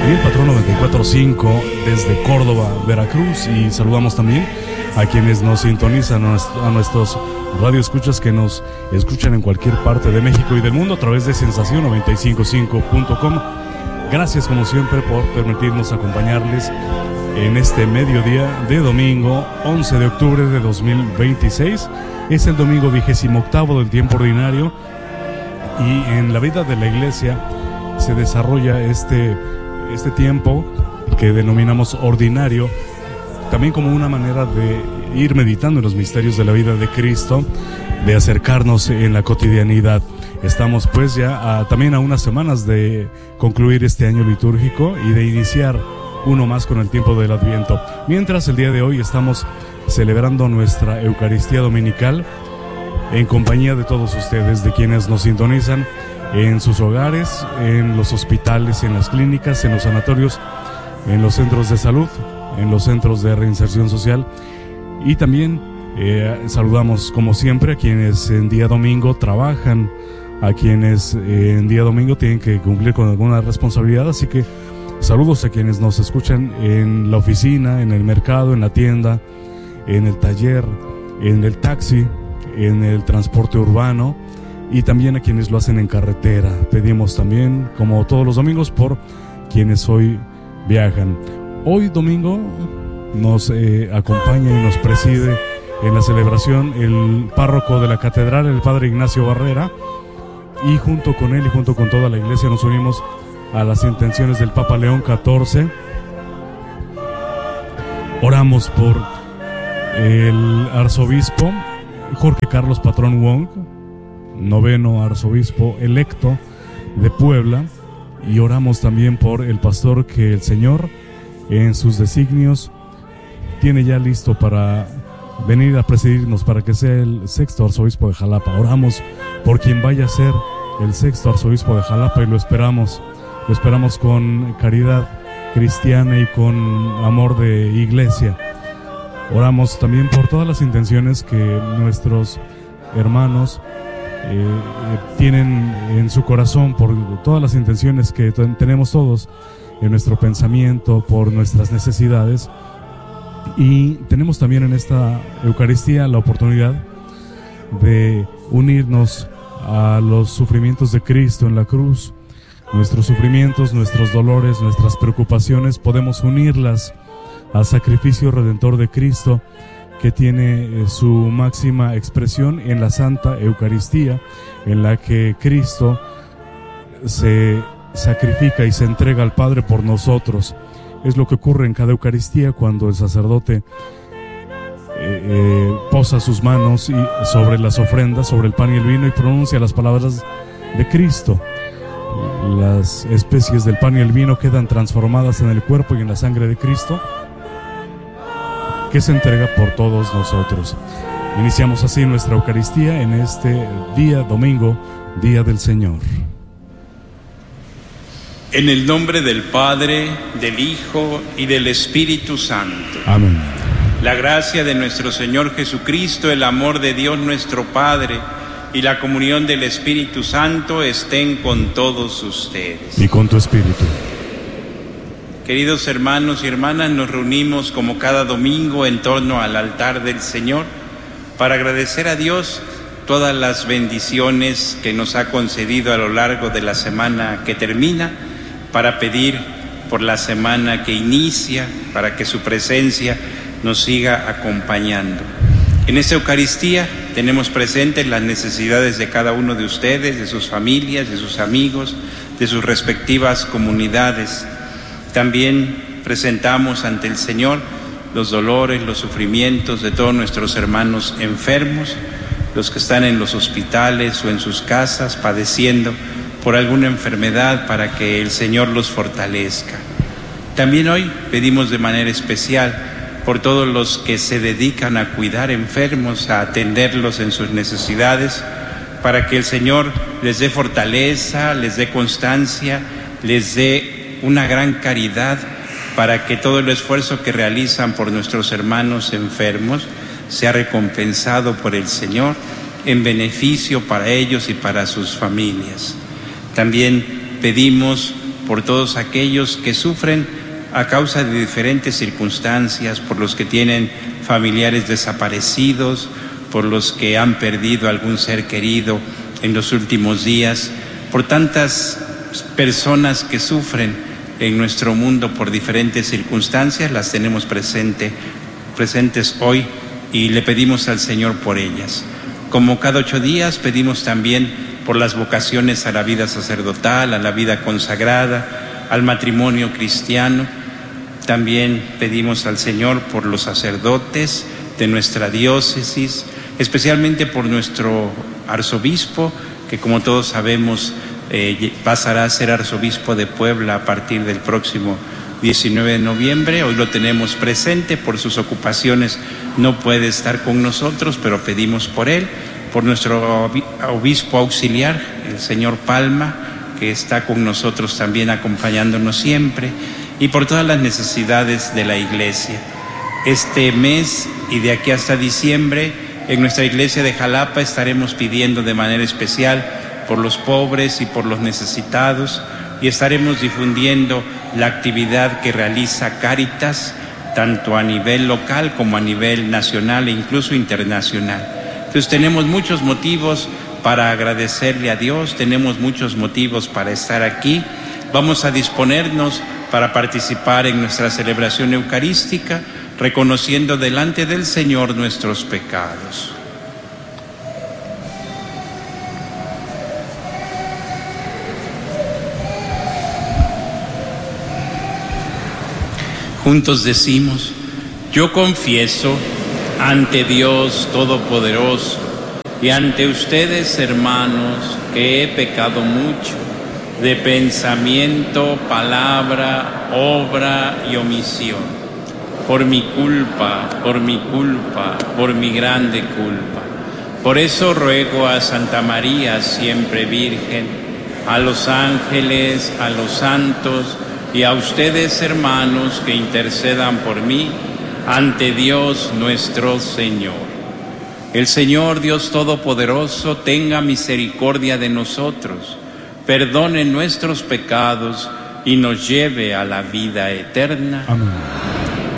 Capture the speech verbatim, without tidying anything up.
y el patrón noventa y cuatro punto cinco desde Córdoba, Veracruz. Y saludamos también a quienes nos sintonizan, a nuestros radioescuchas que nos escuchan en cualquier parte de México y del mundo a través de Sensación noventa y cinco punto cinco punto com. Gracias como siempre por permitirnos acompañarles en este mediodía de domingo once de octubre de dos mil veintiséis. Es el domingo vigésimo octavo del tiempo ordinario, y en la vida de la iglesia se desarrolla este, este tiempo que denominamos ordinario, también como una manera de ir meditando en los misterios de la vida de Cristo, de acercarnos en la cotidianidad. Estamos pues ya a, también a unas semanas de concluir este año litúrgico y de iniciar uno más con el tiempo del Adviento. Mientras el día de hoy estamos celebrando nuestra Eucaristía Dominical en compañía de todos ustedes, de quienes nos sintonizan en sus hogares, en los hospitales, en las clínicas, en los sanatorios, en los centros de salud, en los centros de reinserción social. Y también eh, saludamos como siempre a quienes en día domingo trabajan, a quienes eh, en día domingo tienen que cumplir con alguna responsabilidad. Así que saludos a quienes nos escuchan en la oficina, en el mercado, en la tienda, en el taller, en el taxi, en el transporte urbano, y también a quienes lo hacen en carretera. Pedimos también, como todos los domingos, por quienes hoy viajan. Hoy domingo nos eh, acompaña y nos preside en la celebración el párroco de la catedral, el padre Ignacio Barrera, y junto con él y junto con toda la iglesia nos unimos a las intenciones del Papa León catorce. Oramos por el arzobispo Jorge Carlos Patrón Wong, noveno arzobispo electo de Puebla, y oramos también por el pastor que el Señor en sus designios tiene ya listo para venir a presidirnos, para que sea el sexto arzobispo de Jalapa. Oramos por quien vaya a ser el sexto arzobispo de Jalapa y lo esperamos, lo esperamos con caridad cristiana y con amor de iglesia. Oramos también por todas las intenciones que nuestros hermanos eh, tienen en su corazón, por todas las intenciones que t- tenemos todos en nuestro pensamiento, por nuestras necesidades. Y tenemos también en esta Eucaristía la oportunidad de unirnos a los sufrimientos de Cristo en la cruz. Nuestros sufrimientos, nuestros dolores, nuestras preocupaciones, podemos unirlas al sacrificio redentor de Cristo, que tiene eh, su máxima expresión en la Santa Eucaristía, en la que Cristo se sacrifica y se entrega al Padre por nosotros. Es lo que ocurre en cada Eucaristía cuando el sacerdote eh, eh, posa sus manos y sobre las ofrendas, sobre el pan y el vino, y pronuncia las palabras de Cristo. Las especies del pan y el vino quedan transformadas en el cuerpo y en la sangre de Cristo, que se entrega por todos nosotros. Iniciamos así nuestra Eucaristía en este día domingo, Día del Señor. En el nombre del Padre, del Hijo y del Espíritu Santo. Amén. La gracia de nuestro Señor Jesucristo, el amor de Dios nuestro Padre y la comunión del Espíritu Santo estén con todos ustedes. Y con tu espíritu. Queridos hermanos y hermanas, nos reunimos como cada domingo en torno al altar del Señor para agradecer a Dios todas las bendiciones que nos ha concedido a lo largo de la semana que termina, para pedir por la semana que inicia, para que su presencia nos siga acompañando. En esta Eucaristía tenemos presentes las necesidades de cada uno de ustedes, de sus familias, de sus amigos, de sus respectivas comunidades. También presentamos ante el Señor los dolores, los sufrimientos de todos nuestros hermanos enfermos, los que están en los hospitales o en sus casas padeciendo por alguna enfermedad, para que el Señor los fortalezca. También hoy pedimos de manera especial por todos los que se dedican a cuidar enfermos, a atenderlos en sus necesidades, para que el Señor les dé fortaleza, les dé constancia, les dé una gran caridad, para que todo el esfuerzo que realizan por nuestros hermanos enfermos sea recompensado por el Señor en beneficio para ellos y para sus familias. También pedimos por todos aquellos que sufren a causa de diferentes circunstancias, por los que tienen familiares desaparecidos, por los que han perdido algún ser querido en los últimos días, por tantas personas que sufren en nuestro mundo por diferentes circunstancias, las tenemos presente, presentes hoy y le pedimos al Señor por ellas. Como cada ocho días pedimos también por las vocaciones a la vida sacerdotal, a la vida consagrada, al matrimonio cristiano. También pedimos al Señor por los sacerdotes de nuestra diócesis, especialmente por nuestro arzobispo, que como todos sabemos eh, pasará a ser arzobispo de Puebla a partir del próximo diecinueve de noviembre. Hoy lo tenemos presente, por sus ocupaciones no puede estar con nosotros, pero pedimos por él, por nuestro obispo auxiliar, el señor Palma, que está con nosotros también acompañándonos siempre, y por todas las necesidades de la Iglesia. Este mes y de aquí hasta diciembre, en nuestra iglesia de Jalapa estaremos pidiendo de manera especial por los pobres y por los necesitados, y estaremos difundiendo la actividad que realiza Cáritas, tanto a nivel local como a nivel nacional e incluso internacional. Entonces tenemos muchos motivos para agradecerle a Dios, tenemos muchos motivos para estar aquí. Vamos a disponernos para participar en nuestra celebración eucarística, reconociendo delante del Señor nuestros pecados. Juntos decimos: yo confieso ante Dios Todopoderoso y ante ustedes, hermanos, que he pecado mucho de pensamiento, palabra, obra y omisión, por mi culpa, por mi culpa, por mi grande culpa. Por eso ruego a Santa María, siempre Virgen, a los ángeles, a los santos y a ustedes, hermanos, que intercedan por mí ante Dios nuestro Señor. El Señor Dios Todopoderoso tenga misericordia de nosotros, perdone nuestros pecados y nos lleve a la vida eterna. Amén.